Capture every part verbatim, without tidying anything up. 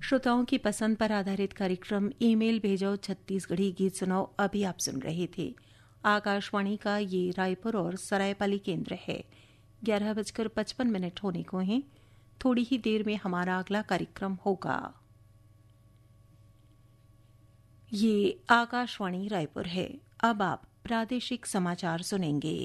श्रोताओं की पसंद पर आधारित कार्यक्रम ईमेल भेजो छत्तीसगढ़ी गीत सुनाओ अभी आप सुन रहे थे। आकाशवाणी का ये रायपुर और सरायपाली केंद्र है। ग्यारह बजकर पचपन मिनट होने को हैं। थोड़ी ही देर में हमारा अगला कार्यक्रम होगा। ये आकाशवाणी रायपुर है। अब आप प्रादेशिक समाचार सुनेंगे।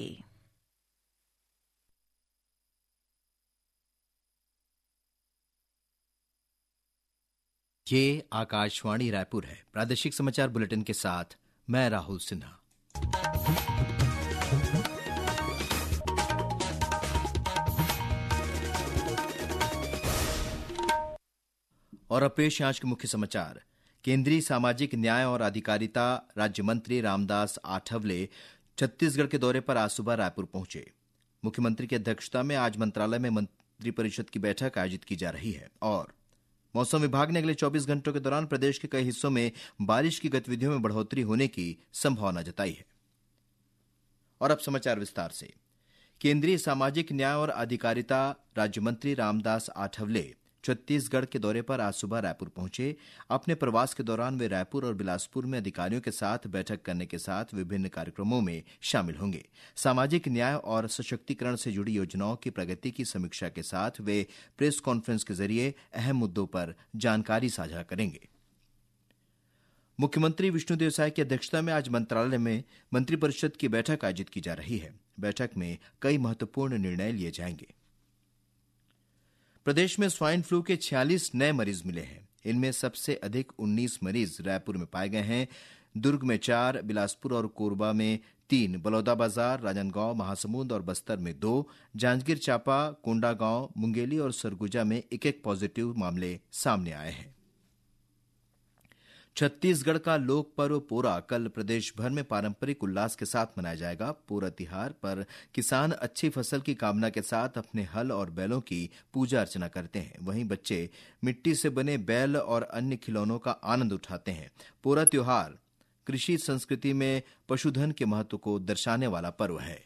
ये आकाशवाणी रायपुर है। प्रादेशिक समाचार बुलेटिन के साथ मैं राहुल सिन्हा। और अब पेश आज के मुख्य समाचार। केंद्रीय सामाजिक न्याय और अधिकारिता राज्य मंत्री रामदास आठवले छत्तीसगढ़ के दौरे पर आज सुबह रायपुर पहुंचे। मुख्यमंत्री की अध्यक्षता में आज मंत्रालय में मंत्रिपरिषद की बैठक आयोजित की जा रही है और मौसम विभाग ने अगले चौबीस घंटों के दौरान प्रदेश के कई हिस्सों में बारिश की गतिविधियों में बढ़ोतरी होने की संभावना जताई है। और अब समाचार विस्तार से। केंद्रीय सामाजिक न्याय और अधिकारिता राज्य मंत्री रामदास आठवले छत्तीसगढ़ के दौरे पर आज सुबह रायपुर पहुंचे। अपने प्रवास के दौरान वे रायपुर और बिलासपुर में अधिकारियों के साथ बैठक करने के साथ विभिन्न कार्यक्रमों में शामिल होंगे। सामाजिक न्याय और सशक्तिकरण से जुड़ी योजनाओं की प्रगति की समीक्षा के साथ वे प्रेस कॉन्फ्रेंस के जरिए अहम मुद्दों पर जानकारी साझा करेंगे। मुख्यमंत्री विष्णुदेव साय की अध्यक्षता में आज मंत्रालय में मंत्रिपरिषद की बैठक आयोजित की जा रही है। बैठक में कई महत्वपूर्ण निर्णय लिए जाएंगे। प्रदेश में स्वाइन फ्लू के छियालीस नए मरीज मिले हैं। इनमें सबसे अधिक उन्नीस मरीज रायपुर में पाए गए हैं। दुर्ग में चार, बिलासपुर और कोरबा में तीन, बलौदाबाजार, राजनांदगांव, महासमुंद और बस्तर में दो, जांजगीर चांपा, कोंडागांव, मुंगेली और सरगुजा में एक एक पॉजिटिव मामले सामने आए हैं। छत्तीसगढ़ का लोक पर्व पोरा कल प्रदेश भर में पारंपरिक उल्लास के साथ मनाया जाएगा। पोरा तिहार पर किसान अच्छी फसल की कामना के साथ अपने हल और बैलों की पूजा अर्चना करते हैं। वहीं बच्चे मिट्टी से बने बैल और अन्य खिलौनों का आनंद उठाते हैं। पोरा त्योहार कृषि संस्कृति में पशुधन के महत्व को दर्शाने वाला पर्व है।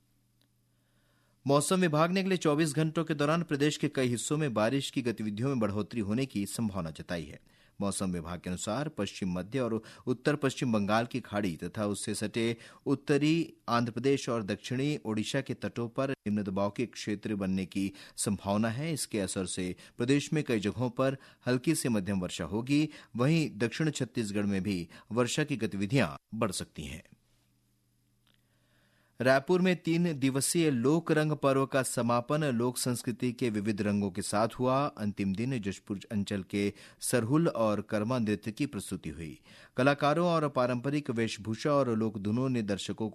मौसम विभाग ने अगले चौबीस घंटों के दौरान प्रदेश के कई हिस्सों में बारिश की गतिविधियों में बढ़ोतरी होने की संभावना जताई है। मौसम विभाग के अनुसार पश्चिम मध्य और उत्तर पश्चिम बंगाल की खाड़ी तथा उससे सटे उत्तरी आंध्र प्रदेश और दक्षिणी ओडिशा के तटों पर निम्न दबाव के क्षेत्र बनने की संभावना है। इसके असर से प्रदेश में कई जगहों पर हल्की से मध्यम वर्षा होगी। वहीं दक्षिण छत्तीसगढ़ में भी वर्षा की गतिविधियां बढ़ सकती हैं। रायपुर में तीन दिवसीय लोक रंग पर्व का समापन लोक संस्कृति के विविध रंगों के साथ हुआ। अंतिम दिन जशपुर अंचल के सरहुल और कर्मा नृत्य की प्रस्तुति हुई। कलाकारों और पारंपरिक वेशभूषा और लोक धुनों ने दर्शकों को